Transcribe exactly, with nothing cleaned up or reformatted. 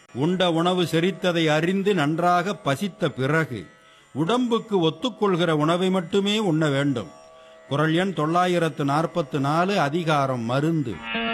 உண்ட உணவு செரித்ததை அறிந்து நன்றாக பசித்த பிறகு உடம்புக்கு ஒத்துக்கொள்கிற உணவை மட்டுமே உண்ண வேண்டும். குறள் எண் தொள்ளாயிரத்து நாற்பத்து நாலு, அதிகாரம் மருந்து.